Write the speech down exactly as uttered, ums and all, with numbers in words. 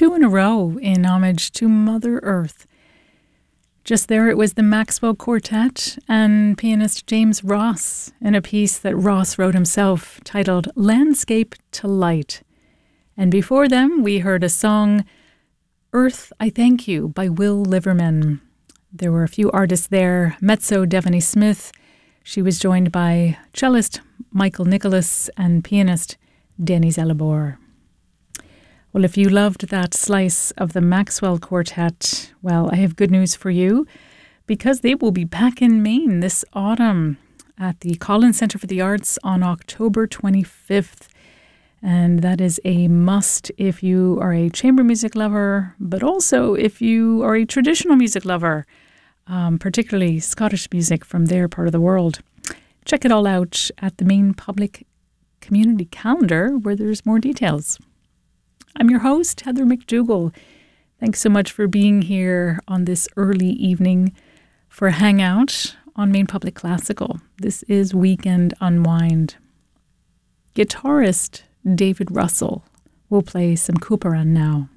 two in a row in homage to Mother Earth. Just there it was the Maxwell Quartet and pianist James Ross in a piece that Ross wrote himself titled Landscape to Light. And before them we heard a song, Earth, I Thank You by Will Liverman. There were a few artists there, mezzo Devaney Smith. She was joined by cellist Michael Nicholas and pianist Denny Zellabor. Well, if you loved that slice of the Maxwell Quartet, well, I have good news for you because they will be back in Maine this autumn at the Collins Centre for the Arts on October twenty-fifth. And that is a must if you are a chamber music lover, but also if you are a traditional music lover, um, particularly Scottish music from their part of the world. Check it all out at the Maine Public Community Calendar where there's more details. I'm your host, Heather McDougall. Thanks so much for being here on this early evening for a hangout on Maine Public Classical. This is Weekend Unwind. Guitarist David Russell will play some Couperin now.